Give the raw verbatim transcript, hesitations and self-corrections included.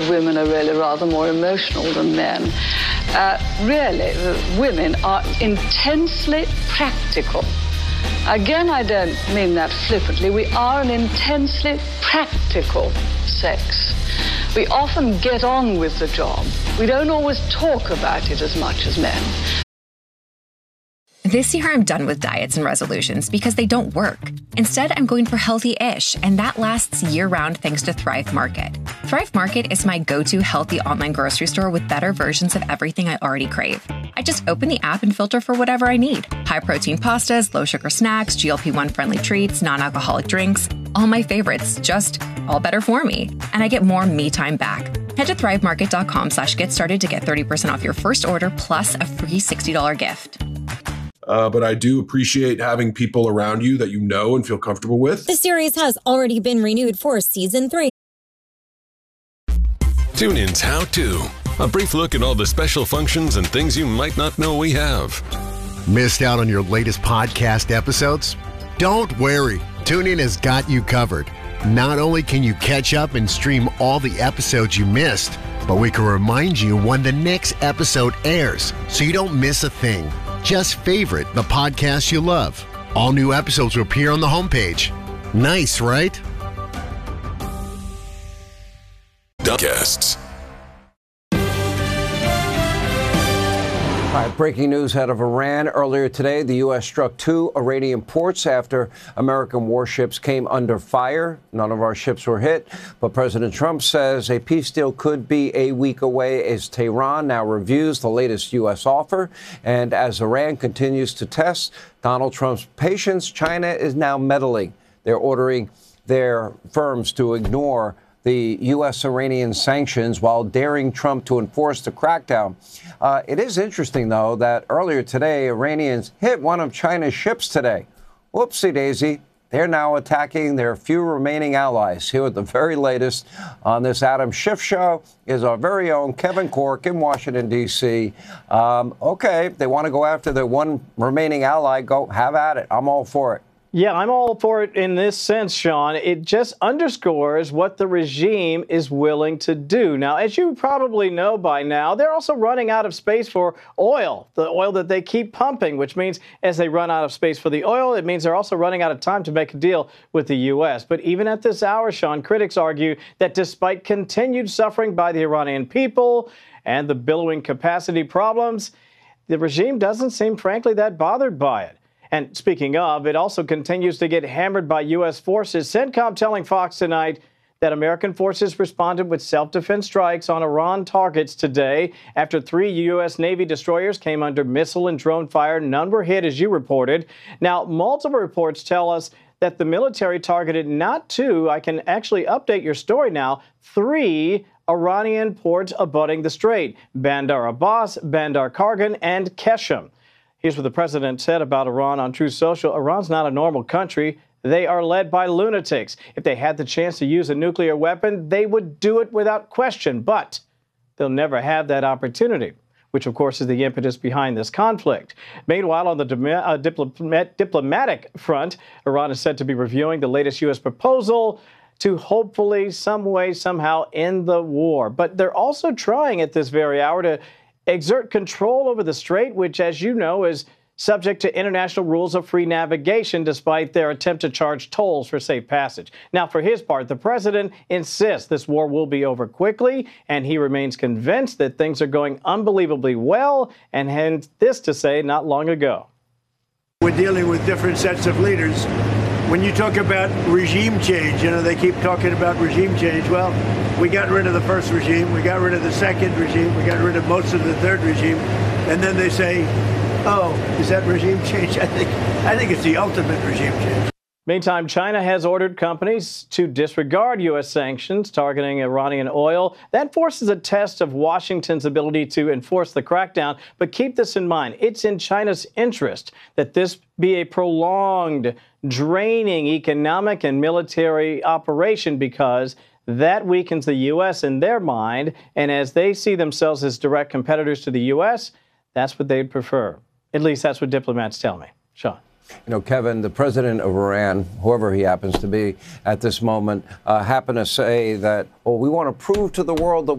women are really rather more emotional than men. Uh, really, women are intensely practical. Again, I don't mean that flippantly. We are an intensely practical sex. We often get on with the job. We don't always talk about it as much as men. This year, I'm done with diets and resolutions because they don't work. Instead, I'm going for healthy-ish, and that lasts year-round thanks to Thrive Market. Thrive Market is my go-to healthy online grocery store with better versions of everything I already crave. I just open the app and filter for whatever I need. High-protein pastas, low-sugar snacks, G L P one friendly treats, non-alcoholic drinks. All my favorites, just all better for me. And I get more me time back. Head to thrivemarket.com slash get started to get thirty percent off your first order plus a free sixty dollars gift. Uh, but I do appreciate having people around you that you know and feel comfortable with. The series has already been renewed for season three. TuneIn's How To. A brief look at all the special functions and things you might not know we have. Missed out on your latest podcast episodes? Don't worry. TuneIn has got you covered. Not only can you catch up and stream all the episodes you missed, but we can remind you when the next episode airs so you don't miss a thing. Just favorite the podcast you love. All new episodes will appear on the homepage. Nice, right? Guests. All right, breaking news out of Iran. Earlier today, the U S struck two Iranian ports after American warships came under fire. None of our ships were hit, but President Trump says a peace deal could be a week away as Tehran now reviews the latest U S offer. And as Iran continues to test Donald Trump's patience, China is now meddling. They're ordering their firms to ignore the U S Iranian sanctions while daring Trump to enforce the crackdown. Uh, it is interesting, though, that earlier today, Iranians hit one of China's ships today. Whoopsie daisy. They're now attacking their few remaining allies. Here with the very latest on this Adam Schiff show is our very own Kevin Corke in Washington, D C. Um, okay, they want to go after their one remaining ally. Go have at it. I'm all for it. Yeah, I'm all for it in this sense, Sean. It just underscores what the regime is willing to do. Now, as you probably know by now, they're also running out of space for oil, the oil that they keep pumping, which means as they run out of space for the oil, it means they're also running out of time to make a deal with the U S. But even at this hour, Sean, critics argue that despite continued suffering by the Iranian people and the billowing capacity problems, the regime doesn't seem, frankly, that bothered by it. And speaking of, it also continues to get hammered by U S forces. CENTCOM telling Fox tonight that American forces responded with self-defense strikes on Iran targets today after three U S Navy destroyers came under missile and drone fire. None were hit, as you reported. Now, multiple reports tell us that the military targeted not two, I can actually update your story now, three Iranian ports abutting the strait: Bandar Abbas, Bandar Kargan, and Keshem. Here's what the president said about Iran on Truth Social. Iran's not a normal country. They are led by lunatics. If they had the chance to use a nuclear weapon, they would do it without question. But they'll never have that opportunity, which, of course, is the impetus behind this conflict. Meanwhile, on the uh, diplomat diplomatic front, Iran is said to be reviewing the latest U S proposal to hopefully some way, somehow end the war. But they're also trying at this very hour to exert control over the strait, which, as you know, is subject to international rules of free navigation, despite their attempt to charge tolls for safe passage. Now, for his part, the president insists this war will be over quickly, and he remains convinced that things are going unbelievably well, and had this to say not long ago. We're dealing with different sets of leaders. When you talk about regime change, you know, they keep talking about regime change. Well, we got rid of the first regime, we got rid of the second regime, we got rid of most of the third regime, and then they say, oh, is that regime change? I think, I think it's the ultimate regime change. Meantime, China has ordered companies to disregard U S sanctions targeting Iranian oil. That forces a test of Washington's ability to enforce the crackdown. But keep this in mind. It's in China's interest that this be a prolonged, draining economic and military operation, because that weakens the U S in their mind. And as they see themselves as direct competitors to the U S, that's what they'd prefer. At least that's what diplomats tell me. Sean. You know, Kevin, the president of Iran, whoever he happens to be at this moment, uh, happened to say that, well, we want to prove to the world that